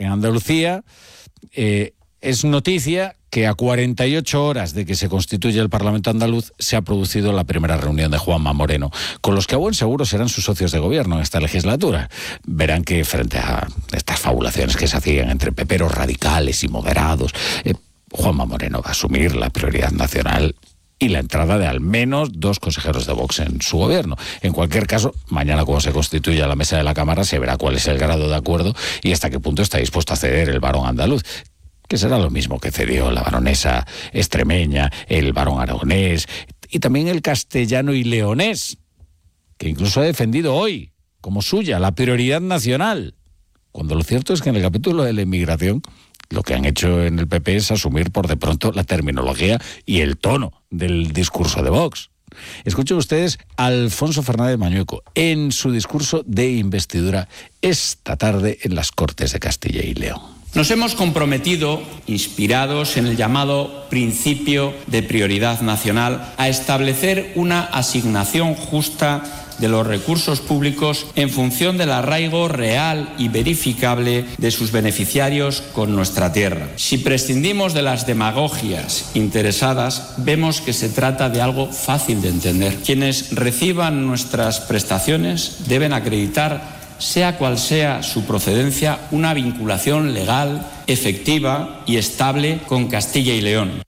en Andalucía, es noticia que a 48 horas de que se constituya el Parlamento andaluz se ha producido la primera reunión de Juanma Moreno, con los que a buen seguro serán sus socios de gobierno en esta legislatura. Verán que frente a estas fabulaciones que se hacían entre peperos radicales y moderados, Juanma Moreno va a asumir la prioridad nacional y la entrada de al menos 2 consejeros de Vox en su gobierno. En cualquier caso, mañana cuando se constituya la mesa de la Cámara se verá cuál es el grado de acuerdo y hasta qué punto está dispuesto a ceder el varón andaluz, que será lo mismo que cedió la baronesa extremeña, el varón aragonés y también el castellano y leonés, que incluso ha defendido hoy como suya la prioridad nacional, cuando lo cierto es que en el capítulo de la inmigración lo que han hecho en el PP es asumir por de pronto la terminología y el tono del discurso de Vox. Escuchen ustedes a Alfonso Fernández Mañueco en su discurso de investidura esta tarde en las Cortes de Castilla y León. Nos hemos comprometido, inspirados en el llamado principio de prioridad nacional, a establecer una asignación justa de los recursos públicos en función del arraigo real y verificable de sus beneficiarios con nuestra tierra. Si prescindimos de las demagogias interesadas, vemos que se trata de algo fácil de entender. Quienes reciban nuestras prestaciones deben acreditar, sea cual sea su procedencia, una vinculación legal, efectiva y estable con Castilla y León.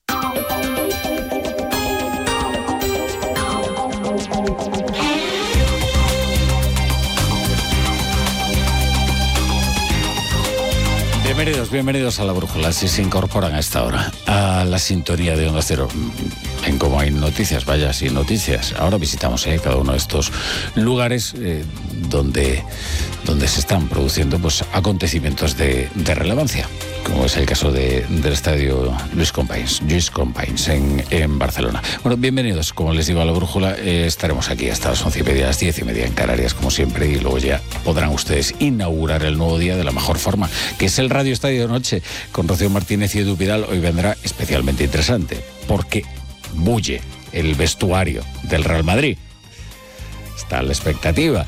Bienvenidos a La Brújula, si se incorporan a esta hora a la sintonía de Onda Cero. En Cómo hay noticias, vaya, sin noticias. Ahora visitamos cada uno de estos lugares donde se están produciendo pues acontecimientos de relevancia, como es el caso del estadio Lluís Companys en Barcelona. Bueno, bienvenidos, como les digo, a La Brújula. Estaremos aquí hasta las 11:30, las 10:30 en Canarias, como siempre, y luego ya podrán ustedes inaugurar el nuevo día de la mejor forma, que es el Radio Estadio de Noche, con Rocío Martínez y Edu Vidal. Hoy vendrá especialmente interesante, porque bulle el vestuario del Real Madrid. Está la expectativa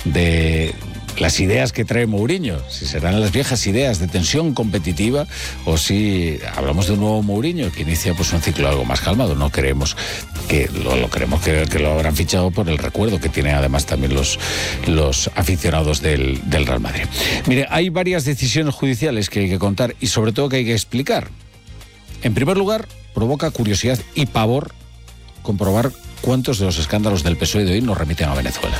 de las ideas que trae Mourinho, si serán las viejas ideas de tensión competitiva o si hablamos de un nuevo Mourinho que inicia pues un ciclo algo más calmado. No creemos que lo queremos creer que lo habrán fichado por el recuerdo que tienen además también los aficionados del Real Madrid. Mire, hay varias decisiones judiciales que hay que contar y sobre todo que hay que explicar. En primer lugar, provoca curiosidad y pavor comprobar cuántos de los escándalos del PSOE de hoy nos remiten a Venezuela,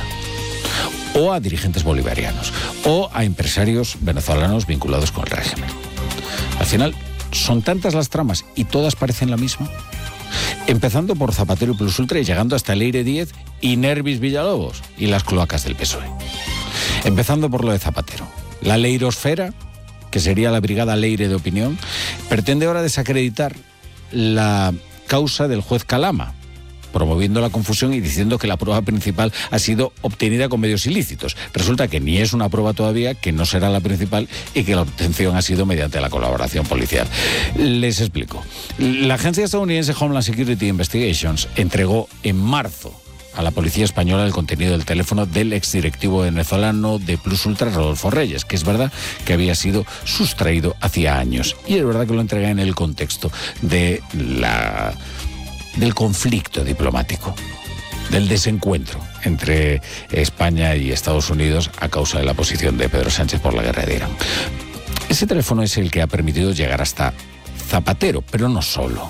o a dirigentes bolivarianos, o a empresarios venezolanos vinculados con el régimen. Al final, son tantas las tramas y todas parecen la misma, empezando por Zapatero y Plus Ultra y llegando hasta Leire Díez y Nervis Villalobos y las cloacas del PSOE. Empezando por lo de Zapatero. La leirosfera, que sería la Brigada Leire de Opinión, pretende ahora desacreditar la causa del juez Calama, promoviendo la confusión y diciendo que la prueba principal ha sido obtenida con medios ilícitos. Resulta que ni es una prueba todavía, que no será la principal y que la obtención ha sido mediante la colaboración policial. Les explico. La agencia estadounidense Homeland Security Investigations entregó en marzo a la policía española el contenido del teléfono del exdirectivo venezolano de Plus Ultra, Rodolfo Reyes, que es verdad que había sido sustraído hacía años. Y es verdad que lo entrega en el contexto del conflicto diplomático, del desencuentro entre España y Estados Unidos a causa de la posición de Pedro Sánchez por la guerra de Irán. Ese teléfono es el que ha permitido llegar hasta Zapatero, pero no solo.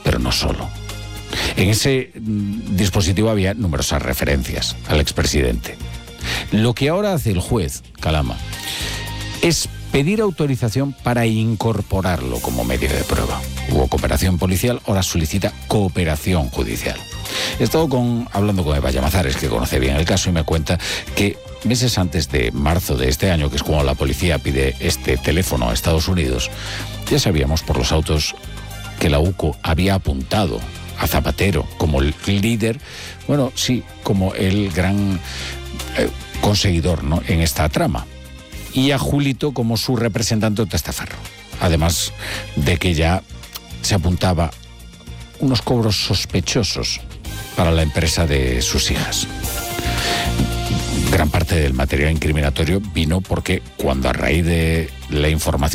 En ese dispositivo había numerosas referencias al expresidente. Lo que ahora hace el juez Calama es pedir autorización para incorporarlo como medio de prueba. Hubo cooperación policial, ahora solicita cooperación judicial. He estado hablando con Eva Llamazares, que conoce bien el caso, y me cuenta que meses antes de marzo de este año, que es cuando la policía pide este teléfono a Estados Unidos, ya sabíamos por los autos que la UCO había apuntado a Zapatero como el líder, bueno, sí, como el gran conseguidor, ¿no?, en esta trama, y a Julito como su representante o testaferro. Además de que ya se apuntaba unos cobros sospechosos para la empresa de sus hijas. Gran parte del material incriminatorio vino porque cuando a raíz de la información